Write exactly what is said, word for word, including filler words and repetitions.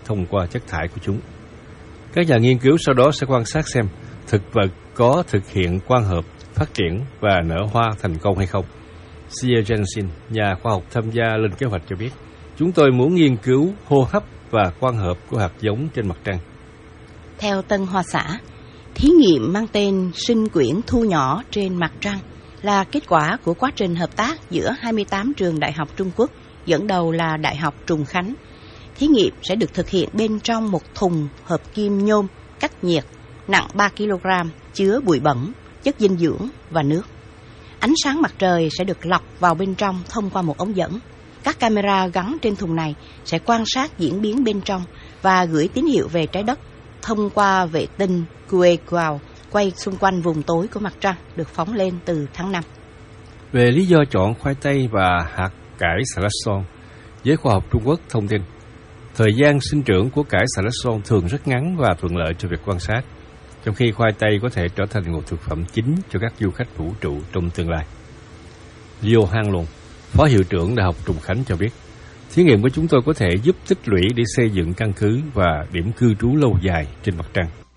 thông qua chất thải của chúng. Các nhà nghiên cứu sau đó sẽ quan sát xem thực vật có thực hiện quang hợp, phát triển và nở hoa thành công hay không. Sia Jensen, nhà khoa học tham gia lên kế hoạch cho biết, chúng tôi muốn nghiên cứu hô hấp và quang hợp của hạt giống trên mặt trăng. Theo Tân Hoa Xã, thí nghiệm mang tên sinh quyển thu nhỏ trên mặt trăng là kết quả của quá trình hợp tác giữa hai mươi tám trường đại học Trung Quốc, dẫn đầu là Đại học Trùng Khánh. Thí nghiệm sẽ được thực hiện bên trong một thùng hợp kim nhôm cách nhiệt nặng ba ki lô gam, chứa bụi bẩn, chất dinh dưỡng và nước. Ánh sáng mặt trời sẽ được lọc vào bên trong thông qua một ống dẫn. Các camera gắn trên thùng này sẽ quan sát diễn biến bên trong và gửi tín hiệu về trái đất thông qua vệ tinh Kuiper quay xung quanh vùng tối của mặt trăng được phóng lên từ tháng năm. Về lý do chọn khoai tây và hạt cải xà lách son, giới khoa học Trung Quốc thông tin thời gian sinh trưởng của cải xà lách son thường rất ngắn và thuận lợi cho việc quan sát, trong khi khoai tây có thể trở thành một thực phẩm chính cho các du khách vũ trụ trong tương lai. Liu Hanlong, Phó Hiệu trưởng Đại học Trùng Khánh cho biết, thí nghiệm của chúng tôi có thể giúp tích lũy để xây dựng căn cứ và điểm cư trú lâu dài trên mặt trăng.